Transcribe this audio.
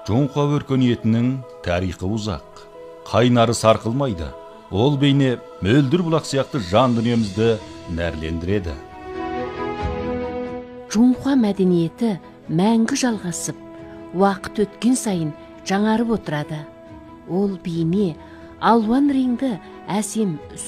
Жоңқа өркениетінің тарихы ұзақ, қайнары сарқылмайды. Ол бейне мөлдір бұлақ сияқты жан дүниемізді нәрлендіреді. Жоңқа мәдениеті мәңгі жалғасып, уақыт өткен сайын жаңарып отырады. Ол бейне алуан реңді әсем